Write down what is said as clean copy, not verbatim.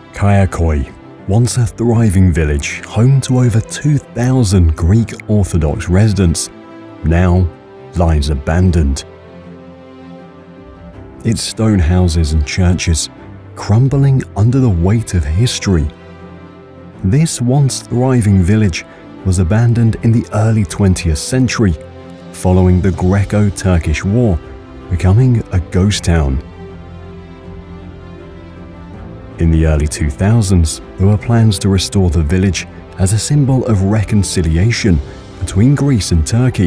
Kayakoi, once a thriving village home to over 2,000 Greek Orthodox residents, now lies abandoned. Its stone houses and churches crumbling under the weight of history. This once thriving village was abandoned in the early 20th century, following the Greco-Turkish War, becoming a ghost town. In the early 2000s, there were plans to restore the village as a symbol of reconciliation between Greece and Turkey.